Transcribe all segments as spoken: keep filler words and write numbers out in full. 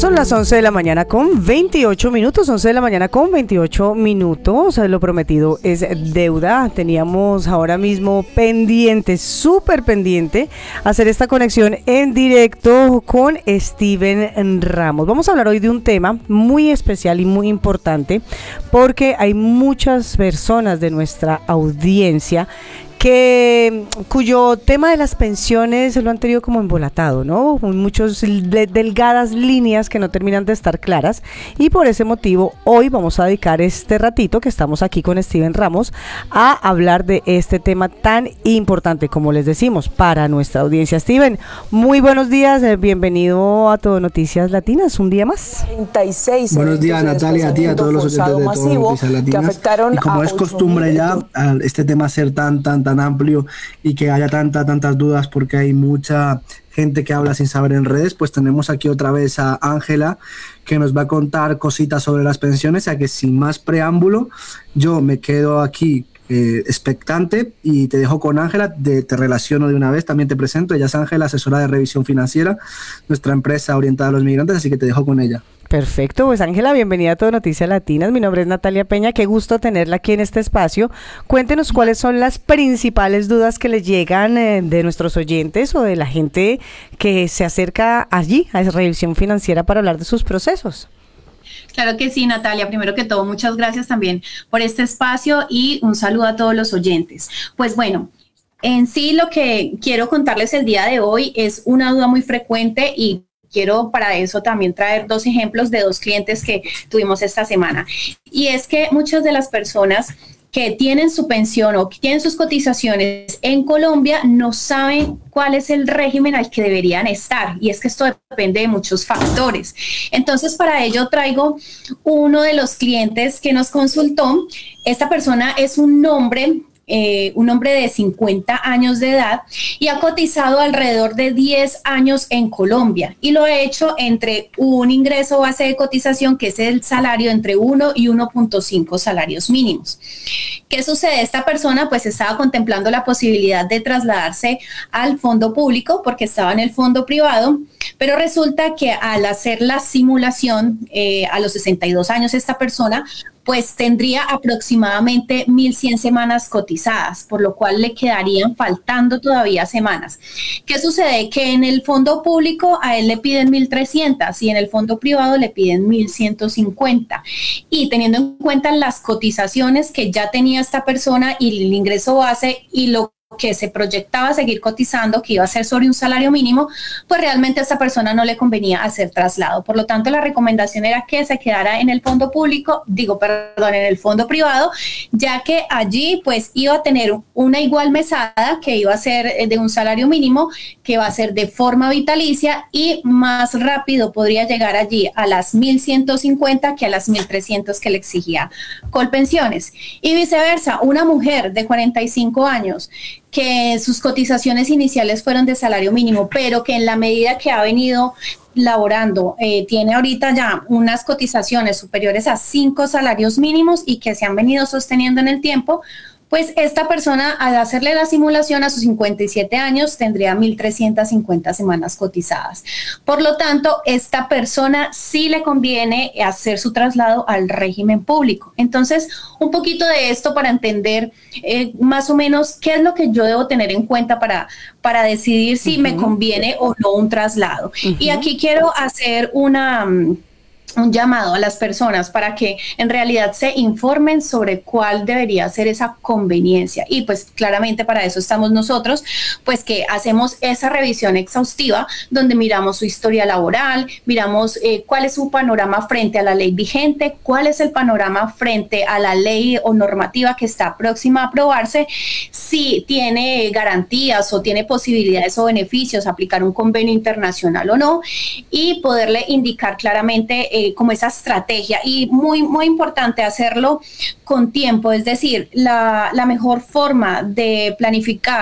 Son las once de la mañana con veintiocho minutos, once de la mañana con veintiocho minutos, lo prometido es deuda. Teníamos ahora mismo pendiente, súper pendiente, hacer esta conexión en directo con Steven Ramos. Vamos a hablar hoy de un tema muy especial y muy importante, porque hay muchas personas de nuestra audiencia que cuyo tema de las pensiones lo han tenido como embolatado, ¿no? Muchas de, delgadas líneas que no terminan de estar claras, y por ese motivo hoy vamos a dedicar este ratito que estamos aquí con Steven Ramos a hablar de este tema tan importante, como les decimos, para nuestra audiencia. Steven, muy buenos días, eh, bienvenido a Todo Noticias Latinas, un día más. treinta y seis Buenos días, Natalia, a ti, a todos los oyentes de Todo Noticias Latinas. Y como es costumbre ya, a este tema ser tan, tan, tan amplio y que haya tantas, tantas dudas porque hay mucha gente que habla sin saber en redes, pues tenemos aquí otra vez a Ángela, que nos va a contar cositas sobre las pensiones, a que sin más preámbulo, yo me quedo aquí eh, expectante y te dejo con Ángela, te, te relaciono de una vez, también te presento, ella es Ángela, asesora de revisión financiera, nuestra empresa orientada a los migrantes, así que te dejo con ella. Perfecto, pues Ángela, bienvenida a Todo Noticias Latinas. Mi nombre es Natalia Peña, qué gusto tenerla aquí en este espacio. Cuéntenos cuáles son las principales dudas que les llegan eh, de nuestros oyentes o de la gente que se acerca allí a Revisión Financiera para hablar de sus procesos. Claro que sí, Natalia. Primero que todo, muchas gracias también por este espacio y un saludo a todos los oyentes. Pues bueno, en sí lo que quiero contarles el día de hoy es una duda muy frecuente y quiero para eso también traer dos ejemplos de dos clientes que tuvimos esta semana. Y es que muchas de las personas que tienen su pensión o que tienen sus cotizaciones en Colombia no saben cuál es el régimen al que deberían estar. Y es que esto depende de muchos factores. Entonces, para ello traigo uno de los clientes que nos consultó. Esta persona es un hombre Eh, un hombre de cincuenta años de edad y ha cotizado alrededor de diez años en Colombia y lo ha hecho entre un ingreso base de cotización que es el salario entre uno y uno punto cinco salarios mínimos. ¿Qué sucede? Esta persona pues estaba contemplando la posibilidad de trasladarse al fondo público porque estaba en el fondo privado, pero resulta que al hacer la simulación eh, a los sesenta y dos años esta persona pues tendría aproximadamente mil cien semanas cotizadas, por lo cual le quedarían faltando todavía semanas. ¿Qué sucede? Que en el fondo público a él le piden mil trescientas y en el fondo privado le piden mil ciento cincuenta. Y teniendo en cuenta las cotizaciones que ya tenía esta persona y el ingreso base y lo que se proyectaba seguir cotizando, que iba a ser sobre un salario mínimo, pues realmente a esta persona no le convenía hacer traslado. Por lo tanto, la recomendación era que se quedara en el fondo público, digo, perdón, en el fondo privado, ya que allí pues iba a tener una igual mesada que iba a ser de un salario mínimo, que va a ser de forma vitalicia y más rápido podría llegar allí a las mil ciento cincuenta que a las mil trescientos que le exigía Colpensiones. Y viceversa, una mujer de cuarenta y cinco años que sus cotizaciones iniciales fueron de salario mínimo, pero que en la medida que ha venido laborando, eh, tiene ahorita ya unas cotizaciones superiores a cinco salarios mínimos y que se han venido sosteniendo en el tiempo, pues esta persona al hacerle la simulación a sus cincuenta y siete años tendría mil trescientas cincuenta semanas cotizadas. Por lo tanto, esta persona sí le conviene hacer su traslado al régimen público. Entonces, un poquito de esto para entender eh, más o menos qué es lo que yo debo tener en cuenta para, para decidir si uh-huh. me conviene o no un traslado. Uh-huh. Y aquí quiero hacer una... un llamado a las personas para que en realidad se informen sobre cuál debería ser esa conveniencia y pues claramente para eso estamos nosotros, pues que hacemos esa revisión exhaustiva donde miramos su historia laboral, miramos eh, cuál es su panorama frente a la ley vigente, cuál es el panorama frente a la ley o normativa que está próxima a aprobarse, si tiene garantías o tiene posibilidades o beneficios, aplicar un convenio internacional o no y poderle indicar claramente eh, como esa estrategia y muy, muy importante hacerlo con tiempo, es decir, la, la mejor forma de planificar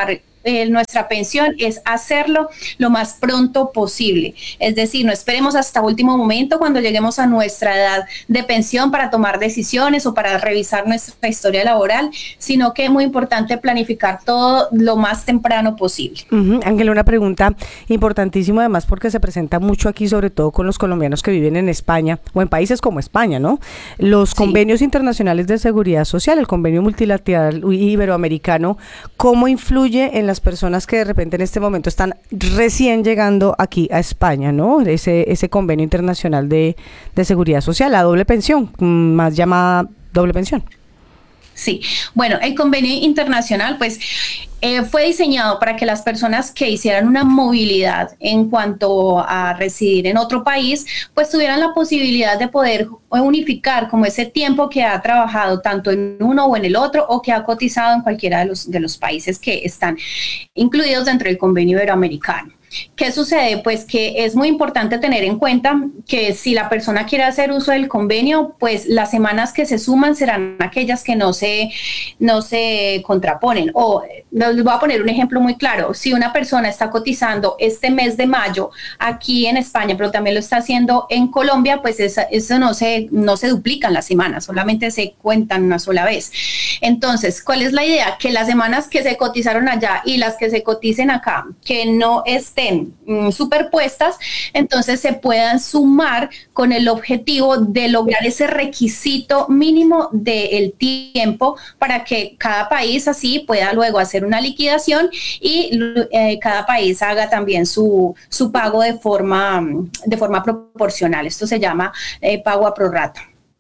eh, nuestra pensión es hacerlo lo más pronto posible. Es decir, no esperemos hasta último momento cuando lleguemos a nuestra edad de pensión para tomar decisiones o para revisar nuestra historia laboral, sino que es muy importante planificar todo lo más temprano posible. Uh-huh. Ángela, una pregunta importantísima además porque se presenta mucho aquí, sobre todo con los colombianos que viven en España o en países como España, ¿no? Los sí. convenios internacionales de seguridad social, el convenio multilateral iberoamericano, ¿cómo influye en las personas que de repente en este momento están recién llegando aquí a España, ¿no? Ese, ese convenio internacional de, de seguridad social, la doble pensión, más llamada doble pensión. Sí, bueno, el convenio internacional pues eh, fue diseñado para que las personas que hicieran una movilidad en cuanto a residir en otro país, pues tuvieran la posibilidad de poder unificar como ese tiempo que ha trabajado tanto en uno o en el otro o que ha cotizado en cualquiera de los, de los países que están incluidos dentro del convenio iberoamericano. ¿Qué sucede? Pues que es muy importante tener en cuenta que si la persona quiere hacer uso del convenio, pues las semanas que se suman serán aquellas que no se, no se contraponen. O les voy a poner un ejemplo muy claro. Si una persona está cotizando este mes de mayo aquí en España, pero también lo está haciendo en Colombia, pues esa, eso no se, no se duplican las semanas, solamente se cuentan una sola vez. Entonces, ¿cuál es la idea? Que las semanas que se cotizaron allá y las que se coticen acá, que no estén mm, superpuestas, entonces se puedan sumar con el objetivo de lograr ese requisito mínimo del tiempo para que cada país así pueda luego hacer una liquidación y eh, cada país haga también su, su pago de forma, de forma proporcional. Esto se llama eh, pago a prorrata.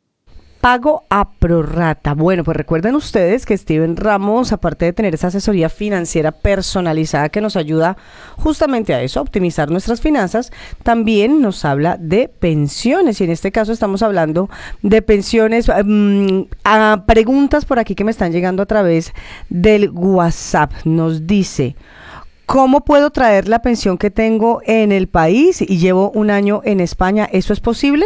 Pago a prorrata. Bueno, pues recuerden ustedes que Steven Ramos, aparte de tener esa asesoría financiera personalizada que nos ayuda justamente a eso, a optimizar nuestras finanzas, también nos habla de pensiones. Y en este caso estamos hablando de pensiones. Um, a preguntas por aquí que me están llegando a través del WhatsApp. Nos dice: ¿cómo puedo traer la pensión que tengo en el país y llevo un año en España? ¿Eso es posible?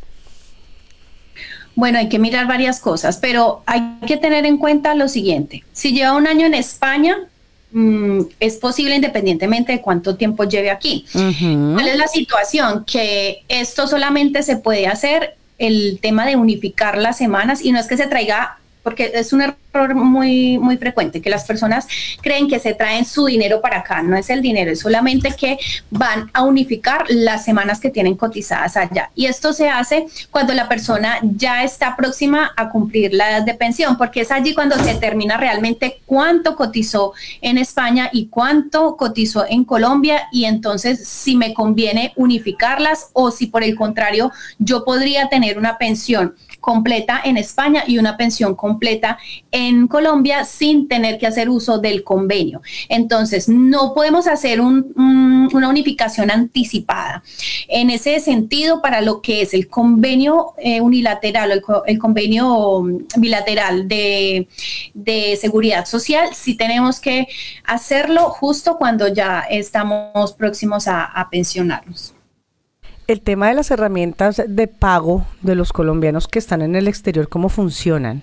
Bueno, hay que mirar varias cosas, pero hay que tener en cuenta lo siguiente. Si lleva un año en España, mmm, es posible independientemente de cuánto tiempo lleve aquí. Uh-huh. ¿Cuál es la situación? Que esto solamente se puede hacer, el tema de unificar las semanas, y no es que se traiga, porque es un error muy, muy frecuente, que las personas creen que se traen su dinero para acá. No es el dinero, es solamente que van a unificar las semanas que tienen cotizadas allá. Y esto se hace cuando la persona ya está próxima a cumplir la edad de pensión, porque es allí cuando se determina realmente cuánto cotizó en España y cuánto cotizó en Colombia, y entonces si me conviene unificarlas o si por el contrario yo podría tener una pensión completa en España y una pensión completa en Colombia sin tener que hacer uso del convenio. Entonces, no podemos hacer un, un, una unificación anticipada. En ese sentido, para lo que es el convenio eh, unilateral, el, el convenio bilateral de, de seguridad social, sí tenemos que hacerlo justo cuando ya estamos próximos a, a pensionarnos. El tema de las herramientas de pago de los colombianos que están en el exterior, ¿cómo funcionan?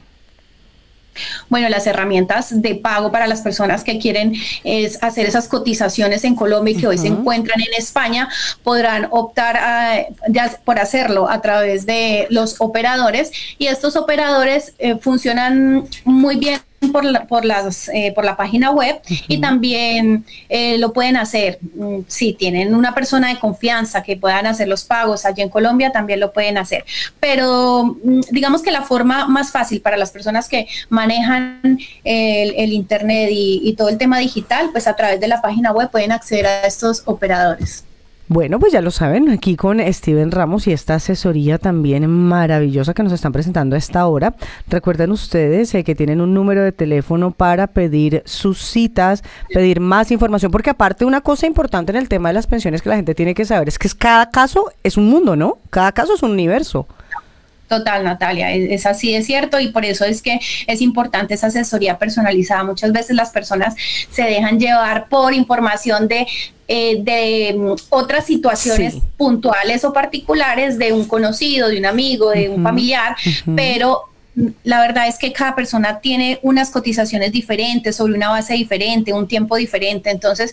Bueno, las herramientas de pago para las personas que quieren es hacer esas cotizaciones en Colombia y que uh-huh. hoy se encuentran en España, podrán optar a, ya, por hacerlo a través de los operadores, y estos operadores eh, funcionan muy bien por la, por las eh, por la página web uh-huh. y también eh, lo pueden hacer mm, si tienen una persona de confianza que puedan hacer los pagos allí en Colombia, también lo pueden hacer, pero mm, digamos que la forma más fácil para las personas que manejan el, el internet y, y todo el tema digital, pues a través de la página web pueden acceder a estos operadores. Bueno, pues ya lo saben, aquí con Steven Ramos y esta asesoría también maravillosa que nos están presentando a esta hora. Recuerden ustedes eh, que tienen un número de teléfono para pedir sus citas, pedir más información, porque aparte una cosa importante en el tema de las pensiones que la gente tiene que saber es que cada caso es un mundo, ¿no? Cada caso es un universo. Total, Natalia, es, es así, es cierto, y por eso es que es importante esa asesoría personalizada. Muchas veces las personas se dejan llevar por información de, eh, de um, otras situaciones sí. puntuales o particulares de un conocido, de un amigo, de uh-huh. un familiar, uh-huh. pero la verdad es que cada persona tiene unas cotizaciones diferentes, sobre una base diferente, un tiempo diferente. Entonces,